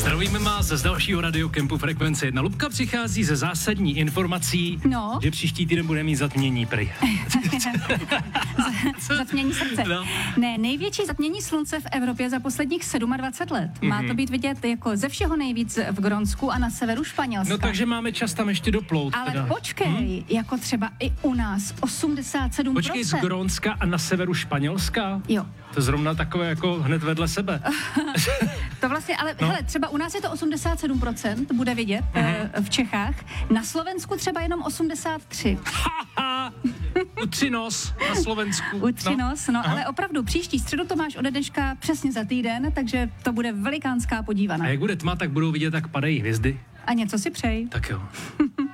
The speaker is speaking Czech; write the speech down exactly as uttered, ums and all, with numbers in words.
Zdravíme vás z dalšího radiokempu Frekvence jedna. Lubka přichází ze zásadní informací, no. že příští týden bude mít zatmění prý. Zatmění srdce. No. Ne, největší zatmění slunce v Evropě za posledních dvacet sedm let. Mm-hmm. Má to být vidět jako ze všeho nejvíc v Grónsku a na severu Španělska. No takže máme čas tam ještě doplout. Ale teda. počkej, hmm? jako třeba i u nás osmdesát sedm procent. Počkej, z Grónska a na severu Španělska? Jo. To zrovna takové jako hned vedle sebe. To vlastně, ale no. hele, třeba u nás je to osmdesát sedm procent, bude vidět mm-hmm. uh, v Čechách. Na Slovensku třeba jenom osmdesát tři. Haha, u Třinos na Slovensku. U Třinos, no, no ale opravdu příští středu to máš ode dneška přesně za týden, takže to bude velikánská podívaná. A jak bude tma, tak budou vidět, jak padají hvězdy. A něco si přej. Tak jo.